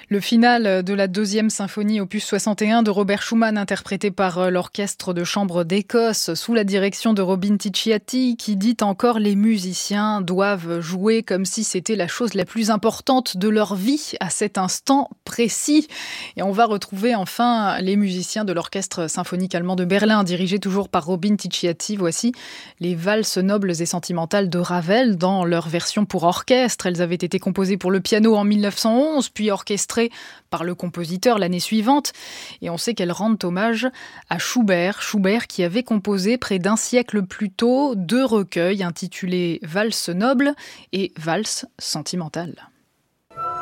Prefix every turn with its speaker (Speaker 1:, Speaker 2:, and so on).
Speaker 1: Le final de la deuxième symphonie opus 61 de Robert Schumann, interprété par l'orchestre de chambre d'Écosse sous la direction de Robin Ticciati, qui dit encore: les musiciens doivent jouer comme si c'était la chose la plus importante de leur vie à cet instant précis. Et on va retrouver enfin les musiciens de l'orchestre symphonique allemand de Berlin, dirigé toujours par Robin Ticciati. Voici les valses nobles et sentimentales de Ravel dans leur version pour orchestre. Elles avaient été composées pour le piano en 1911, puis orchestrées par le compositeur l'année suivante. Et on sait qu'elles rendent hommage à Schubert qui avait composé près d'un siècle plus tôt 2 recueils intitulés Valses nobles et Valses sentimentales.